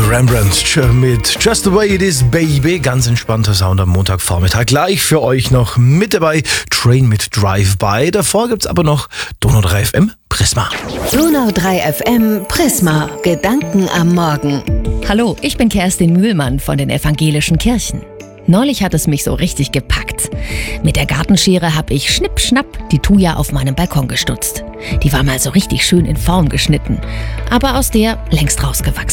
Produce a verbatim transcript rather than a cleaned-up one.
Rembrandt mit Just the Way It Is, Baby. Ganz entspannter Sound am Montagvormittag. Gleich für euch noch mit dabei Train mit Drive-By. Davor gibt's aber noch Donau drei F M Prisma. Donau drei F M Prisma. Gedanken am Morgen. Hallo, ich bin Kerstin Mühlmann von den evangelischen Kirchen. Neulich hat es mich so richtig gepackt. Mit der Gartenschere habe ich schnipp-schnapp die Thuja auf meinem Balkon gestutzt. Die war mal so richtig schön in Form geschnitten, aber aus der längst rausgewachsen.